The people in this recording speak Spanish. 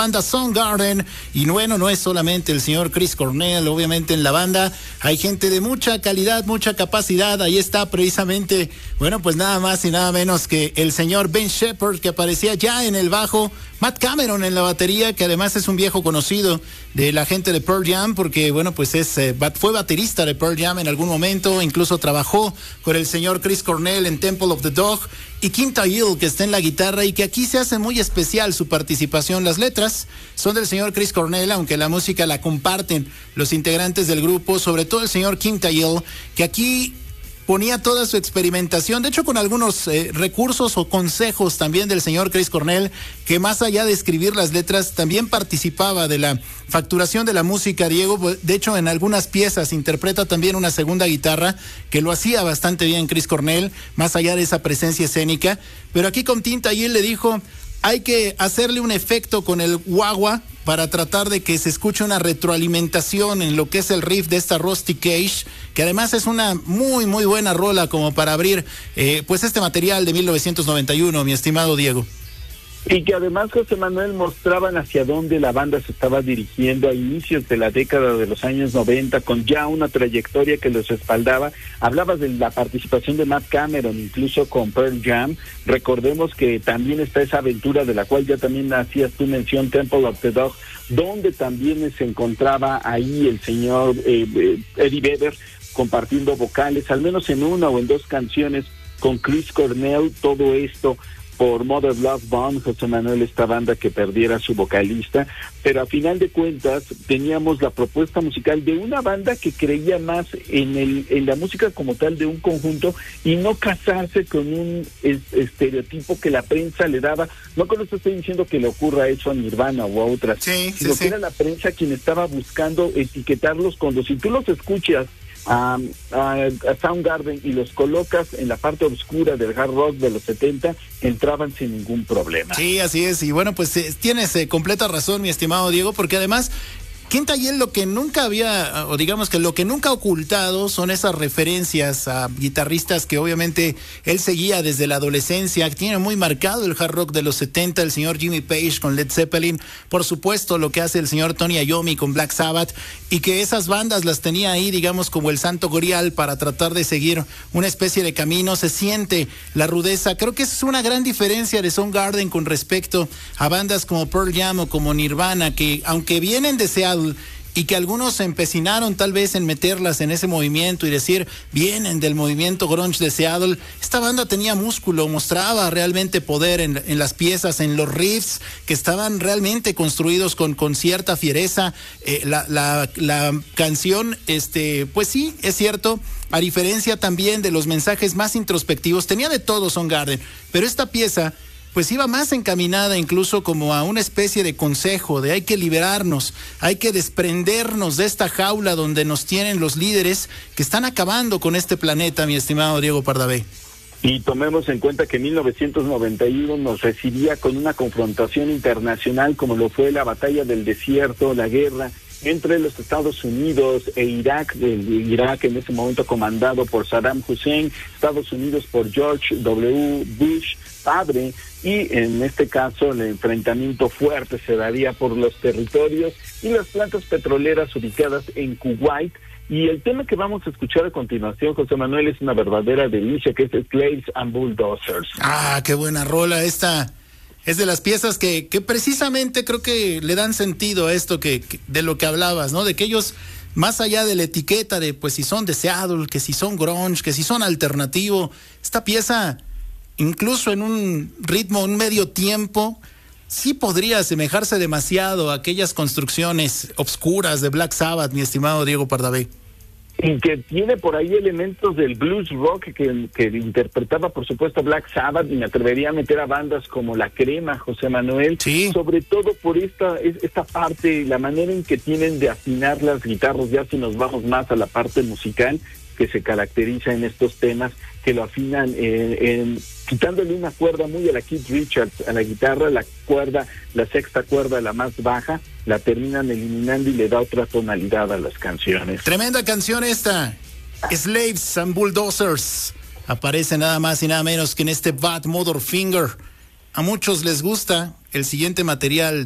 banda Soundgarden, y bueno, no es solamente el señor Chris Cornell, obviamente en la banda hay gente de mucha calidad, mucha capacidad. Ahí está precisamente, bueno, pues nada más y nada menos que el señor Ben Shepherd, que aparecía ya en el bajo, Matt Cameron en la batería, que además es un viejo conocido de la gente de Pearl Jam, porque bueno, pues fue baterista de Pearl Jam en algún momento, incluso trabajó con el señor Chris Cornell en Temple of the Dog, y Kim Thayil, que está en la guitarra, y que aquí se hace muy especial su participación. Las letras son del señor Chris Cornell, aunque la música la comparten los integrantes del grupo, sobre todo el señor Kim Thayil, que aquí ponía toda su experimentación, de hecho con algunos recursos o consejos también del señor Chris Cornell, que más allá de escribir las letras, también participaba de la facturación de la música, Diego. De hecho, en algunas piezas interpreta también una segunda guitarra, que lo hacía bastante bien Chris Cornell, más allá de esa presencia escénica. Pero aquí con Tim Thayil le dijo, hay que hacerle un efecto con el wah-wah para tratar de que se escuche una retroalimentación en lo que es el riff de esta Rusty Cage, que además es una muy muy buena rola como para abrir pues este material de 1991, mi estimado Diego. Y que además, José Manuel, mostraban hacia dónde la banda se estaba dirigiendo a inicios de la década de los años 90, con ya una trayectoria que los respaldaba. Hablabas de la participación de Matt Cameron, incluso con Pearl Jam. Recordemos que también está esa aventura de la cual ya también hacías tu mención, Temple of the Dog, donde también se encontraba ahí el señor Eddie Vedder compartiendo vocales, al menos en una o en dos canciones con Chris Cornell. Todo esto por Mother Love Bone, José Manuel, esta banda que perdiera su vocalista, pero a final de cuentas teníamos la propuesta musical de una banda que creía más en la música como tal de un conjunto y no casarse con un estereotipo que la prensa le daba. No con esto estoy diciendo que le ocurra eso a Nirvana o a otras, sino que era la prensa quien estaba buscando etiquetarlos cuando, si tú los escuchas a Soundgarden y los colocas en la parte oscura del hard rock de los 70, entraban sin ningún problema. Sí, así es, y bueno, pues tienes completa razón, mi estimado Diego, porque además Kim Thayil lo que nunca había, o digamos que lo que nunca ha ocultado, son esas referencias a guitarristas que obviamente él seguía desde la adolescencia. Tiene muy marcado el hard rock de los 70, el señor Jimmy Page con Led Zeppelin, por supuesto lo que hace el señor Tony Iommi con Black Sabbath, y que esas bandas las tenía ahí, digamos, como el santo grial para tratar de seguir una especie de camino. Se siente la rudeza. Creo que esa es una gran diferencia de Soundgarden con respecto a bandas como Pearl Jam o como Nirvana, que aunque vienen de Seattle y que algunos se empecinaron tal vez en meterlas en ese movimiento y decir vienen del movimiento grunge de Seattle, esta banda tenía músculo, mostraba realmente poder en las piezas, en los riffs que estaban realmente construidos con cierta fiereza. La canción, pues sí, es cierto, a diferencia también de los mensajes más introspectivos, tenía de todo Soundgarden, pero esta pieza pues iba más encaminada incluso como a una especie de consejo, de hay que liberarnos, hay que desprendernos de esta jaula donde nos tienen los líderes que están acabando con este planeta, mi estimado Diego Pardavé. Y tomemos en cuenta que 1991 nos recibía con una confrontación internacional como lo fue la batalla del desierto, la guerra entre los Estados Unidos e Irak, Irak en ese momento comandado por Saddam Hussein, Estados Unidos por George W. Bush padre, y en este caso el enfrentamiento fuerte se daría por los territorios y las plantas petroleras ubicadas en Kuwait. Y el tema que vamos a escuchar a continuación, José Manuel, es una verdadera delicia, que es Slaves and Bulldozers. Ah, qué buena rola esta. Es de las piezas que precisamente creo que le dan sentido a esto que de lo que hablabas, ¿no? De que ellos, más allá de la etiqueta de pues si son de Seattle, que si son grunge, que si son alternativo, esta pieza, incluso en un ritmo, un medio tiempo, sí podría asemejarse demasiado a aquellas construcciones obscuras de Black Sabbath, mi estimado Diego Pardavé. Y que tiene por ahí elementos del blues rock que interpretaba, por supuesto, Black Sabbath, y me atrevería a meter a bandas como La Crema, José Manuel, sí, sobre todo por esta parte, la manera en que tienen de afinar las guitarras, ya si nos vamos más a la parte musical, que se caracteriza en estos temas, que lo afinan quitándole una cuerda muy a la Keith Richards a la guitarra, la sexta cuerda, la más baja, la terminan eliminando y le da otra tonalidad a las canciones. Tremenda canción esta, Slaves and Bulldozers. Aparece nada más y nada menos que en este Bad Mother Finger. A muchos les gusta el siguiente material